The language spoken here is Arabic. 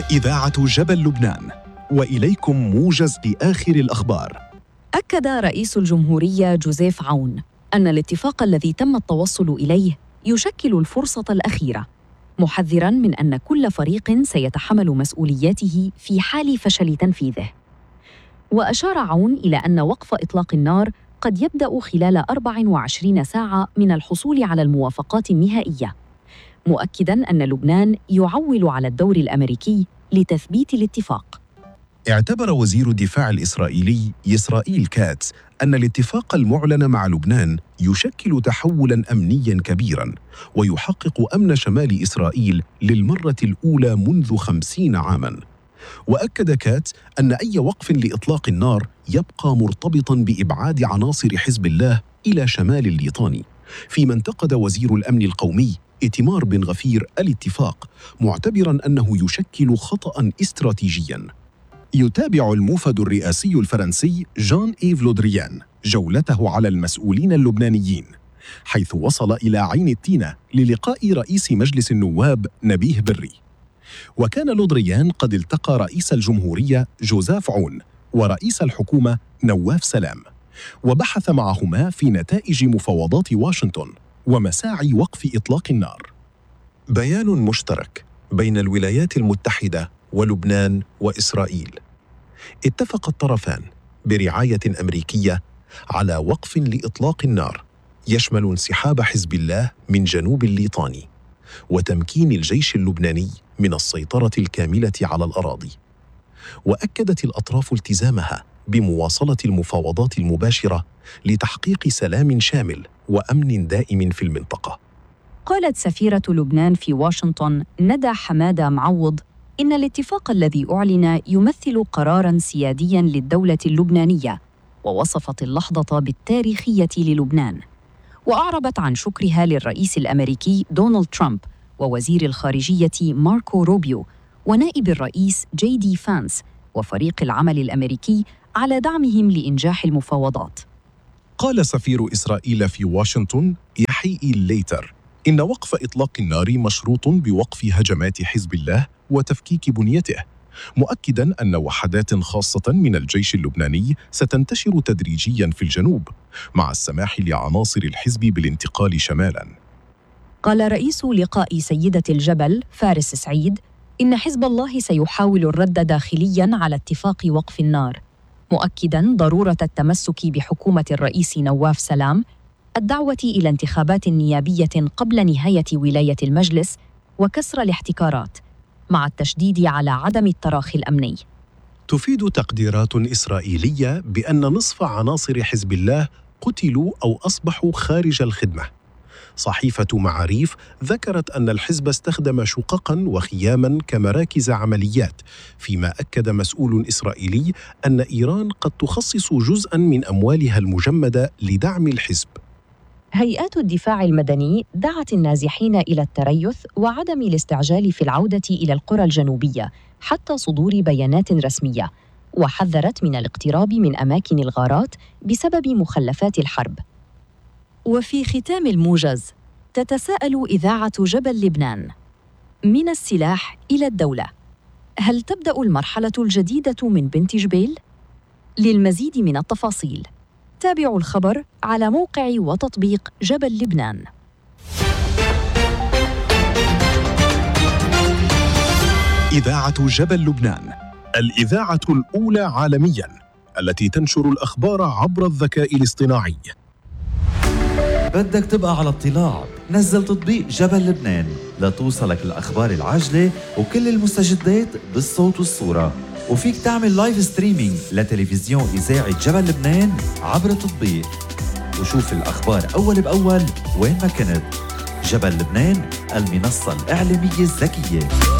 إذاعة جبل لبنان، وإليكم موجز لآخر الأخبار. أكد رئيس الجمهورية جوزيف عون أن الاتفاق الذي تم التوصل إليه يشكل الفرصة الأخيرة، محذراً من أن كل فريق سيتحمل مسؤولياته في حال فشل تنفيذه. وأشار عون إلى أن وقف إطلاق النار قد يبدأ خلال 24 ساعة من الحصول على الموافقات النهائية، مؤكداً أن لبنان يعول على الدور الأمريكي لتثبيت الاتفاق. اعتبر وزير الدفاع الإسرائيلي إسرائيل كاتس أن الاتفاق المعلن مع لبنان يشكل تحولاً أمنياً كبيراً ويحقق أمن شمال إسرائيل للمرة الأولى منذ 50 عاماً. وأكد كاتس أن أي وقف لإطلاق النار يبقى مرتبطاً بإبعاد عناصر حزب الله إلى شمال الليطاني، فيما انتقد وزير الأمن القومي إيتمار بن غفير الاتفاق، معتبراً أنه يشكل خطأً استراتيجياً. يتابع الموفد الرئاسي الفرنسي جان إيف لودريان جولته على المسؤولين اللبنانيين، حيث وصل إلى عين التينة للقاء رئيس مجلس النواب نبيه بري. وكان لودريان قد التقى رئيس الجمهورية جوزيف عون ورئيس الحكومة نواف سلام، وبحث معهما في نتائج مفاوضات واشنطن ومساعي وقف إطلاق النار. بيان مشترك بين الولايات المتحدة ولبنان وإسرائيل. اتفق الطرفان برعاية أمريكية على وقف لإطلاق النار يشمل انسحاب حزب الله من جنوب الليطاني وتمكين الجيش اللبناني من السيطرة الكاملة على الأراضي. وأكدت الأطراف التزامها بمواصلة المفاوضات المباشرة لتحقيق سلام شامل وأمن دائم في المنطقة. قالت سفيرة لبنان في واشنطن ندى حمادة معوض إن الاتفاق الذي أعلن يمثل قراراً سيادياً للدولة اللبنانية، ووصفت اللحظة بالتاريخية للبنان. وأعربت عن شكرها للرئيس الأمريكي دونالد ترامب ووزير الخارجية ماركو روبيو ونائب الرئيس جي دي فانس وفريق العمل الأمريكي على دعمهم لإنجاح المفاوضات. قال سفير إسرائيل في واشنطن يحيى ليتر إن وقف إطلاق النار مشروط بوقف هجمات حزب الله وتفكيك بنيته، مؤكداً أن وحدات خاصة من الجيش اللبناني ستنتشر تدريجياً في الجنوب مع السماح لعناصر الحزب بالانتقال شمالاً. قال رئيس لقاء سيدة الجبل فارس سعيد إن حزب الله سيحاول الرد داخلياً على اتفاق وقف النار، مؤكداً ضرورة التمسك بحكومة الرئيس نواف سلام، الدعوة إلى انتخابات نيابية قبل نهاية ولاية المجلس، وكسر الاحتكارات، مع التشديد على عدم التراخي الأمني. تفيد تقديرات إسرائيلية بأن نصف عناصر حزب الله قتلوا أو أصبحوا خارج الخدمة. صحيفة معاريف ذكرت أن الحزب استخدم شققاً وخياماً كمراكز عمليات، فيما أكد مسؤول إسرائيلي أن إيران قد تخصص جزءاً من أموالها المجمدة لدعم الحزب. هيئات الدفاع المدني دعت النازحين إلى التريث وعدم الاستعجال في العودة إلى القرى الجنوبية حتى صدور بيانات رسمية، وحذرت من الاقتراب من أماكن الغارات بسبب مخلفات الحرب. وفي ختام الموجز، تتساءل إذاعة جبل لبنان: من السلاح إلى الدولة، هل تبدأ المرحلة الجديدة من بنت جبيل؟ للمزيد من التفاصيل تابعوا الخبر على موقع وتطبيق جبل لبنان. إذاعة جبل لبنان، الإذاعة الأولى عالمياً التي تنشر الأخبار عبر الذكاء الاصطناعي. بدك تبقى على اطلاع؟ نزل تطبيق جبل لبنان لتوصلك الأخبار العاجلة وكل المستجدات بالصوت والصورة، وفيك تعمل لايف ستريمينج لتلفزيون إذاعة جبل لبنان عبر التطبيق، وشوف الأخبار أول بأول وين ما كنت. جبل لبنان، المنصة الإعلامية الذكية.